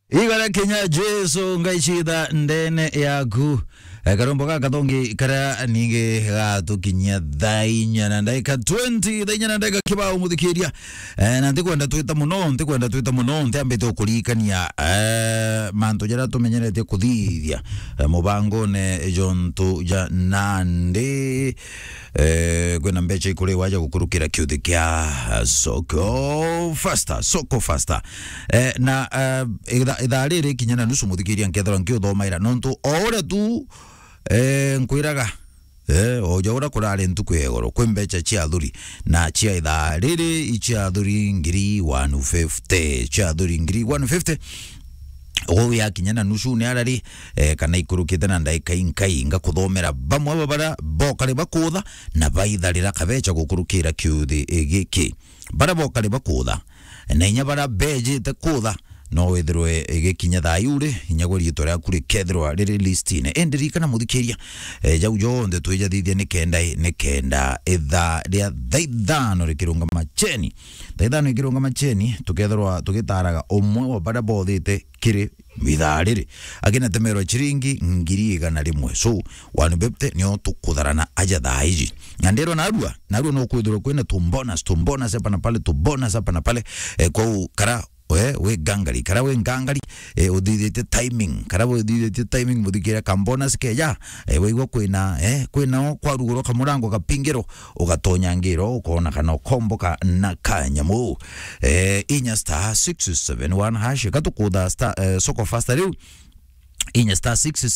Igara Kenya Jesu ngaichida ndene yaku karomboka katongi kara nige gatukinya thainya na ndaika 20 thainya na ndaika kibao muthikiria na ndikwenda twita muno ntiambite ukurikania mantu jara tumenyerete kuthithia mubango ne jontu ja nande kwena mbeche ikure waja gukurukira kiuthi kia soko faster na idhariri kinyana nusu muthikiria nkethora nkiuthomaira nontu ora tu nkwiraga ojaura kurare ntuku yegoro kwembecha chia thuri na chia idhariri ichia thuri ngiri 150 chia thuri ngiri 150 owe ya kinyana nusu ni arari kana ikurukite na ndaika inkai ngakuthomera bamwe babara bokare bakutha na baitharira kabecha gukurukira kiuthi giki bara bokare bakutha na inya bara beje te kutha no wethirwe gikinya thayure inyagori itora kuri kethirwa riri listine endirikana muthikiria jau jonde twijathithia nikenda itha ria thaithano rikirunga macheni tukethirwa tugitaraga umwe wa bara bothite kiri mithariri agina temero chiringi ngiri 100 so wanu bepte nio tukutharana aja thaiji ngandero narua no kwithirwa kwina tumbona hapa na pale kwa kara we gangari kara we ngangari udithite timing muthikira kambona sikeja we igwa kwina kwa ruguro kamurango kapingiro ugatonya ngiro ukona kana komboka na kanyamu inya star 671 hash katukutha star soko faster riu inya star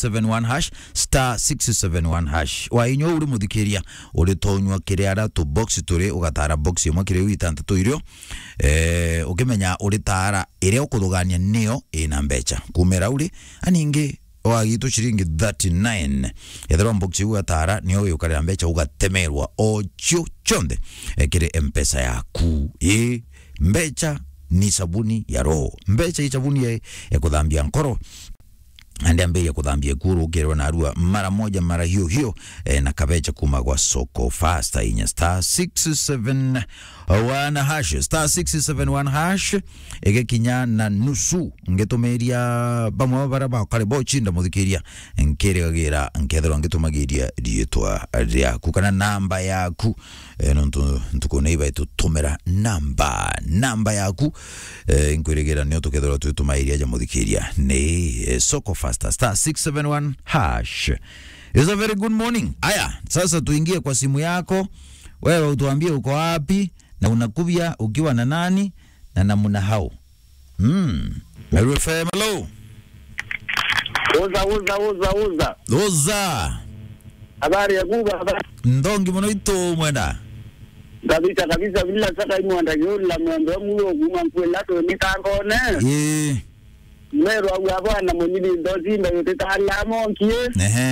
671 hash wa inyo uri muthikiria uri tonywa kiriara tu box turi ugatara box imwe kiri witantatu irio ukimenya uri tara ire ukuthugania nio ina mbecha kumera uri aningi wagitu shiringi 39 ethero box ugatara nio yukari mbecha ugatemerwa ocho chonde kiri mpesa yaku mbecha ni sabuni ya roho mbecha sabuni ya kuthambia nkoro Andiambe ya kuthambia kuru ukirwa na arua mara moja mara hiyo na kabecha kuma kwa soko faster inya star 671 hash star 671 hash kinya na nusu ngetumeria bamwe baraba karibo chinda muthikiria nkeregira nkethero ngetumagiria rietwa ria kukana namba yaku ntukone iba tutumera namba yaku nkweregera nyo tukethero tutumairia ja muthikiria ne soko faster star 671 hash. It's a very good morning. Aya, sasa tuingie kwa simu yako. Wewe utuambie uko wapi na unakubia ukiwa na nani na namuna hao. Meru FM, hello. Oza. Habari ya kuba habari. Ndongi mwana ito mwenda. Kabisa bila saka imwanda yula mwendo mulo kumampuela to nikangone. Mero abana munyidi ndozi ndo tala monkie.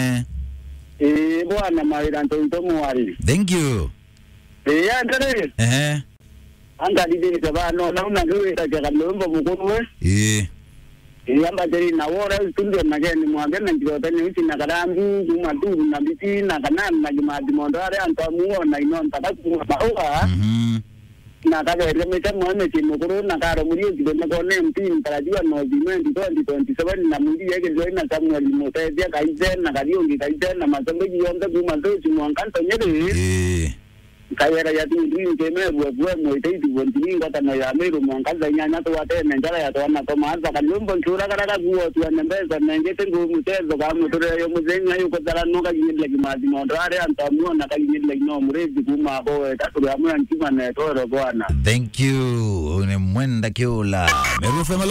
Bwana maira ndo mwari. Thank you. Ya ndere. Anga didi kabano na una ngwe ta jagalombo mukunwe. Yamba jeri na wora tunde mageni mwagene ndio tani uti na karambu kumadu na biti na kanan na jumadi mondare antamu na ino ntaka kumauka. Na kagere meta mwana chimukuru na karo muri kidona kone mtin tarajua no demand 2027 na muri yake join na Samuel Motezia kaizen na kadiongi kaizen na masombe yonda kumanto chimwankanto nyere kayera ya tingi keme bwe moitei bontingi ngata na ya meru mwankaza nyanya to wate nenjala ya to na to maza kalumbo chura karaka kuo tu anembeza nengete ngumutezo kama tore yo muzenya yuko tala noka yidle kimadi mondare antamu na kayidle no murezi kuma bo tatu ya mwana ntima na toro bwana. Thank you. Une mwenda kiola. Meru FM,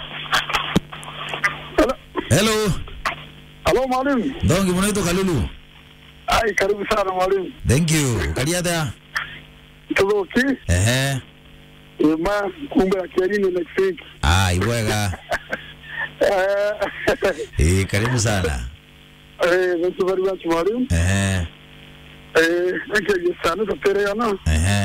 hello. Hello mwalimu. Ndongi mwana Kalulu. Ai karibu sana mwalimu. Thank you. Kariada. Tuloki. Ma kumbe akilini next week. Iwega. Karibu sana. Thank you very much mwalimu. Nake sana tupere yana.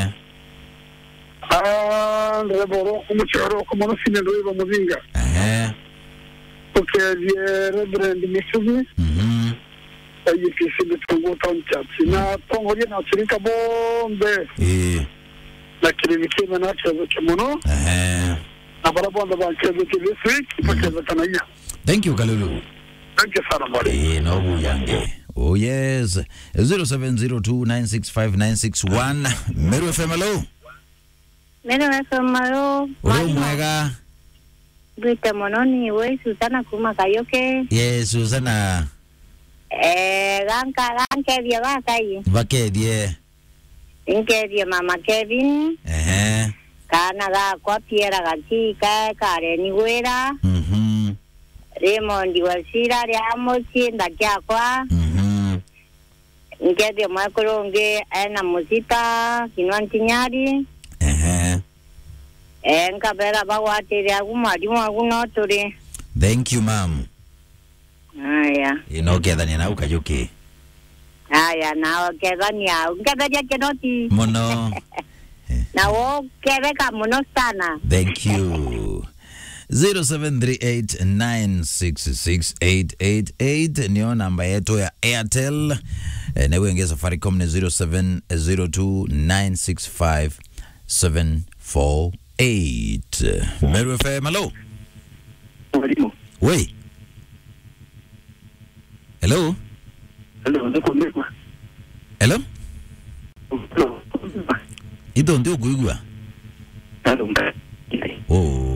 Ndio bora kumchoro kama sina ndio hivyo mzinga. Okay, Reverend Misugi. Ayi kisi tungo tonchachi na tongo na chirika bombe. Na kiliniki na chazo kimono. Na barabara ba kebe kibisi ipokeza tananya. Thank you Kalulu. Thank you sana mwalimu. No buyange. Oh yes. 0702965961. Meru FM hello. Meru FM hello. Mwega. Gwita mononi we Susana kuma kayoke. Yes Susana. Ganke dia bakai. Vakedie. Inke dia mama Kevin. Kana ga kwa piera ga chika kare ni wera. Raymond Wasira Ramo Chinda Jakwa. Inke dia makoronge ana musita kinwantinyari. Nkabera bawatiri agumari wagunoturi. Thank you ma'am. Aya. Inokethania na ukayuki. Aya na okethania ungetheria kinoti. Muno. Na wo kebeka muno sana. Thank you. 0738966888 niyo namba yetu ya Airtel. Na wenge Safaricom ni 0702965748. Meru FM hello. Wait. Hello? Hello? Ito ndio kuigwa. Oh.